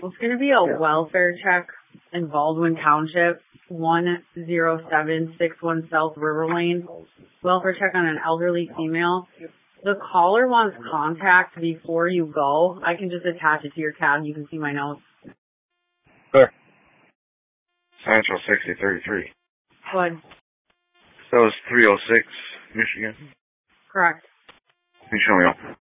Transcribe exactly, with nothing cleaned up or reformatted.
It's going to be a welfare check in Baldwin Township, one zero seven six one South River Lane. Welfare check on an elderly female. The caller wants contact before you go. I can just attach it to your cab. You can see my notes. Sure. Central sixty thirty-three. What? That was three oh six, Michigan. Correct. Can you show me up?